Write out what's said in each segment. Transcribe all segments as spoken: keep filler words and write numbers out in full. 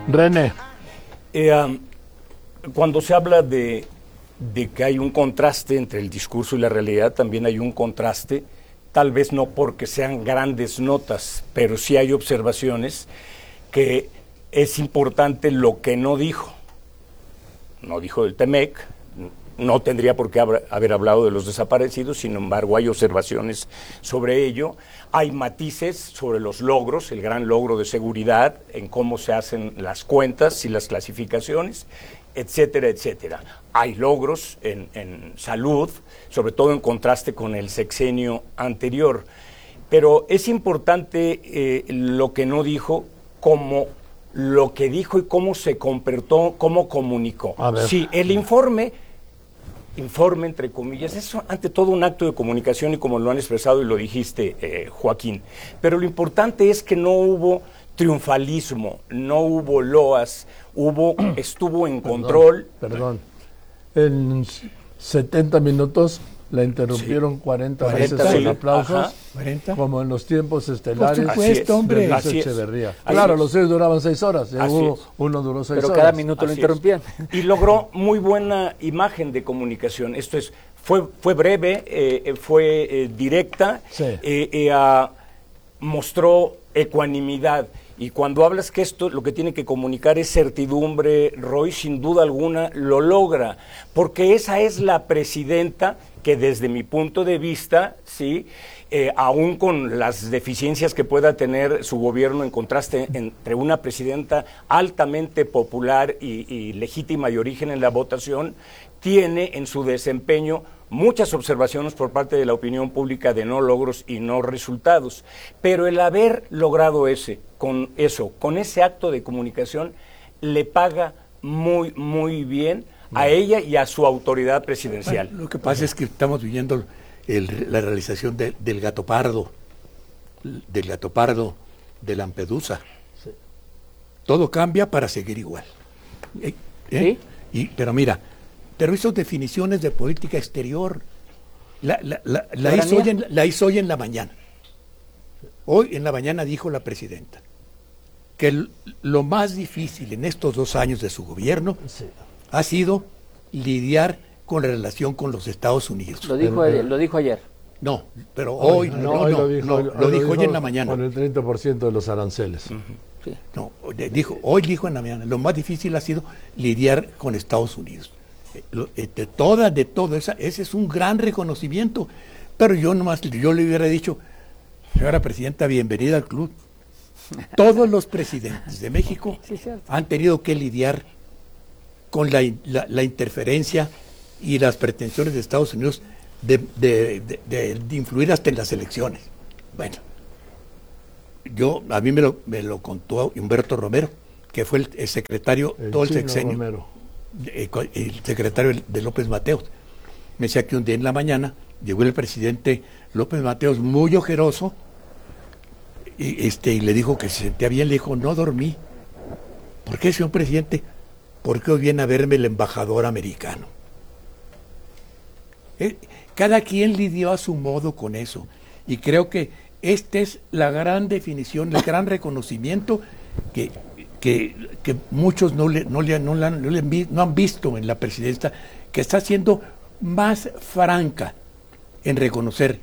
René. Eh, um, cuando se habla de, de que hay un contraste entre el discurso y la realidad, también hay un contraste, tal vez no porque sean grandes notas, pero sí hay observaciones que es importante lo que no dijo. No dijo del Temec, no tendría por qué haber hablado de los desaparecidos, sin embargo hay observaciones sobre ello, hay matices sobre los logros, el gran logro de seguridad, en cómo se hacen las cuentas y las clasificaciones, etcétera, etcétera. Hay logros en, en salud, sobre todo en contraste con el sexenio anterior, pero es importante eh, lo que no dijo como lo que dijo y cómo se comportó, cómo comunicó. Sí, el informe... informe, entre comillas, es ante todo un acto de comunicación y como lo han expresado y lo dijiste, eh, Joaquín. Pero lo importante es que no hubo triunfalismo, no hubo loas, hubo, estuvo en control. Perdón, perdón. En setenta minutos la interrumpieron sí. cuarenta, cuarenta veces con sí. aplausos, cuarenta. Como en los tiempos estelares. Por supuesto, hombre. Así Echeverría. Claro, los seis duraban seis horas, uno, uno duró seis Pero horas. Pero cada minuto Así lo interrumpían. Es. Y logró muy buena imagen de comunicación. Esto es, fue, fue breve, eh, fue eh, directa, sí. eh, eh, uh, mostró ecuanimidad. Y cuando hablas que esto lo que tiene que comunicar es certidumbre, Roy sin duda alguna lo logra, porque esa es la presidenta que desde mi punto de vista, sí, eh, aún con las deficiencias que pueda tener su gobierno en contraste entre una presidenta altamente popular y, y legítima de origen en la votación, tiene en su desempeño muchas observaciones por parte de la opinión pública de no logros y no resultados, pero el haber logrado ese, con eso, con ese acto de comunicación, le paga muy, muy bien a ella y a su autoridad presidencial. Bueno, lo que pasa es que estamos viviendo el, la realización de, del gato pardo, del gato pardo de Lampedusa. Sí. Todo cambia para seguir igual. ¿Eh? ¿Eh? ¿Sí? Y, pero mira, pero hizo definiciones de política exterior. La, la, la, la, hizo hoy en, la hizo hoy en la mañana. Hoy en la mañana dijo la presidenta que el, lo más difícil en estos dos años de su gobierno sí. ha sido lidiar con la relación con los Estados Unidos. Lo dijo, pero, ayer, lo dijo ayer. No, pero hoy, hoy no, no, no, hoy no, lo dijo, no, hoy, lo, hoy dijo lo dijo hoy en la mañana. Con el treinta por ciento de los aranceles. Uh-huh. Sí. No, dijo, hoy dijo en la mañana, lo más difícil ha sido lidiar con Estados Unidos. De toda, de todo, esa, ese es un gran reconocimiento, pero yo nomás, yo le hubiera dicho, señora presidenta, bienvenida al club. Todos los presidentes de México sí, han tenido que lidiar con la, la, la interferencia y las pretensiones de Estados Unidos de, de, de, de, de influir hasta en las elecciones. Bueno, yo, a mí me lo, me lo contó Humberto Romero, que fue el, el secretario el todo el sexenio. Romero. El secretario de López Mateos me decía que un día en la mañana llegó el presidente López Mateos muy ojeroso y, este, y le dijo que se sentía bien. Le dijo, no dormí. ¿Por qué, señor presidente? Porque hoy viene a verme el embajador americano. Eh, cada quien lidió a su modo con eso y creo que esta es la gran definición, el gran reconocimiento que Que, que muchos no, le, no, le, no, la, no, le, no han visto en la presidencia, que está siendo más franca en reconocer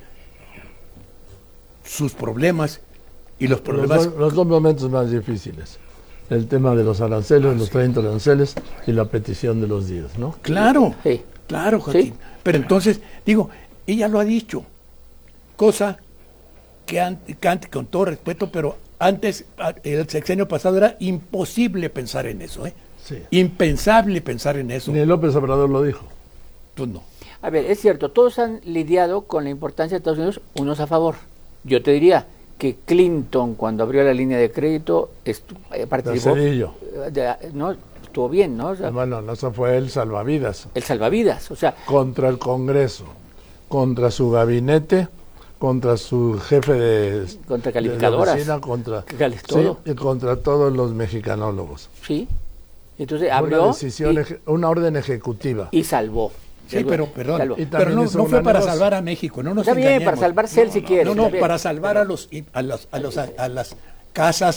sus problemas y los problemas. Los, los dos momentos más difíciles, el tema de los aranceles, ah, los sí. treinta aranceles y la petición de los días, ¿no? Claro, sí. claro, Joaquín. Sí. Pero entonces, digo, ella lo ha dicho, cosa que, antes, que antes, con todo respeto, pero antes, el sexenio pasado era imposible pensar en eso, ¿eh? Sí. Impensable pensar en eso. Ni López Obrador lo dijo. Pues no. A ver, es cierto, todos han lidiado con la importancia de Estados Unidos, unos a favor. Yo te diría que Clinton, cuando abrió la línea de crédito, estu- eh, participó. De de, no, estuvo bien, ¿no? O sea, bueno, no, eso fue el salvavidas. El salvavidas, o sea. Contra el Congreso, contra su gabinete, contra su jefe de contra calificadoras, de oficina, contra todo. Sí, y contra todos los mexicanólogos. Sí. Entonces abrió una decisión, y, eje, una orden ejecutiva y salvó. Sí, pero perdón, salvó. pero no, no fue para salvar a México, no nos Está bien, engañemos. para salvarse él no, si no, quiere. No, no, para salvar a los a los a, los, a, a las casas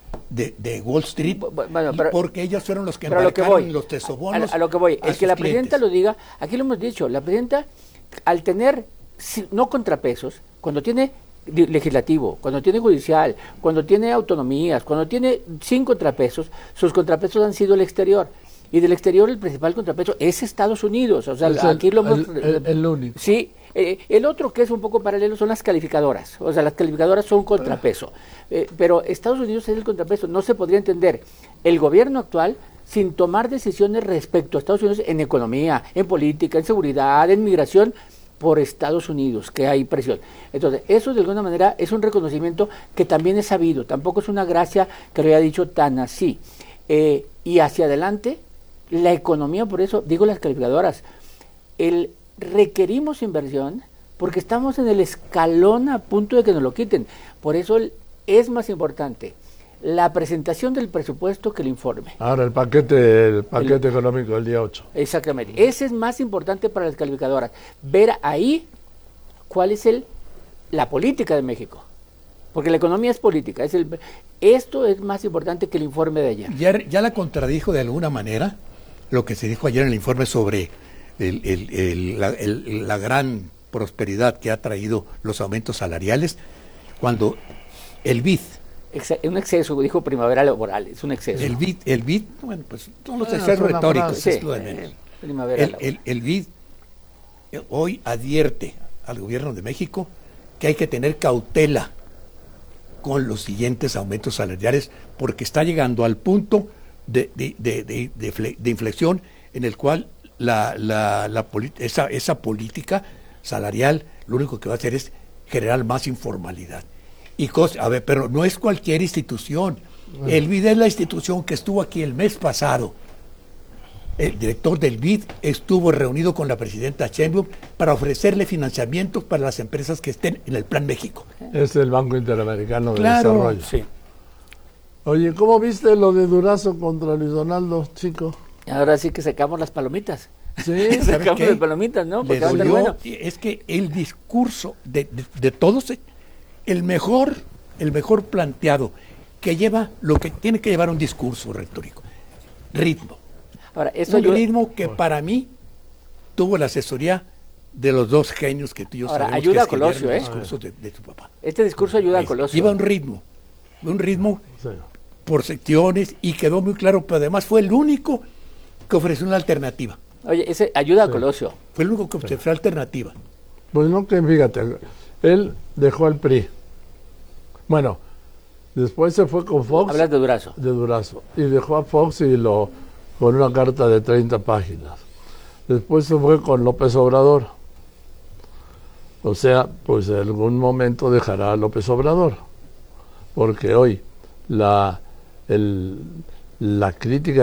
de, de Wall Street, bueno, pero, porque ellos fueron los que embarcaron los tesobonos. A, a lo que voy, el que la presidenta lo diga, aquí lo hemos dicho, la presidenta, al tener no contrapesos, cuando tiene legislativo, cuando tiene judicial, cuando tiene autonomías, cuando tiene sin contrapesos, sus contrapesos han sido el exterior. Y del exterior el principal contrapeso es Estados Unidos. O sea, es aquí el, lo hemos... El, el, el único. Sí. Eh, el otro que es un poco paralelo son las calificadoras. O sea, las calificadoras son contrapeso. Eh, pero Estados Unidos es el contrapeso. No se podría entender el gobierno actual sin tomar decisiones respecto a Estados Unidos en economía, en política, en seguridad, en migración, por Estados Unidos, que hay presión. Entonces, eso de alguna manera es un reconocimiento que también es sabido. Tampoco es una gracia que lo haya dicho tan así. Eh, y hacia adelante, la economía, por eso digo las calificadoras, el requerimos inversión porque estamos en el escalón a punto de que nos lo quiten. Por eso el, es más importante la presentación del presupuesto que el informe. Ahora el paquete el paquete el, económico del día ocho. Exactamente. Ese es más importante para las calificadoras. Ver ahí cuál es el la política de México. Porque la economía es política. Es el, esto es más importante que el informe de ayer. Ya, ya la contradijo de alguna manera lo que se dijo ayer en el informe sobre el, el, el, la, el, la gran prosperidad que ha traído los aumentos salariales, cuando el B I D... Ex, un exceso, dijo Primavera Laboral, es un exceso. El B I D, el B I D bueno, pues son los excesos bueno, retóricos, sí, es lo de menos. Eh, Primavera el, el, el B I D hoy advierte al gobierno de México que hay que tener cautela con los siguientes aumentos salariales, porque está llegando al punto de, de, de, de, de, de inflexión en el cual la, la, la esa, esa política salarial lo único que va a hacer es generar más informalidad. Y cosa, a ver, pero no es cualquier institución. Bueno. El B I D es la institución que estuvo aquí el mes pasado. El director del B I D estuvo reunido con la presidenta Sheinbaum para ofrecerle financiamientos para las empresas que estén en el Plan México. Es el Banco Interamericano de claro, Desarrollo. Sí. Oye, ¿cómo viste lo de Durazo contra Luis Donaldo, chico? Ahora sí que sacamos las palomitas. Sí, sacamos las palomitas, ¿no? Porque dolió, bueno. Es que el discurso de, de, de todos, el mejor, el mejor planteado, que lleva lo que tiene que llevar un discurso retórico, ritmo. Ahora, eso un yo... ritmo que para mí tuvo la asesoría de los dos genios que tú y yo Ahora, sabemos ayuda que a Colosio, ¿eh? discurso de, de tu papá. Este discurso ayuda es, a Colosio. Lleva un ritmo, un ritmo sí. por secciones y quedó muy claro, pero además fue el único que ofreció una alternativa. Oye, ese ayuda sí. a Colosio. Fue el único que ofreció sí. alternativa. Pues no, que fíjate, él dejó al P R I. Bueno, después se fue con Fox. Hablas de Durazo. De Durazo. Y dejó a Fox y lo con una carta de treinta páginas. Después se fue con López Obrador. O sea, pues en algún momento dejará a López Obrador. Porque hoy la, el, la crítica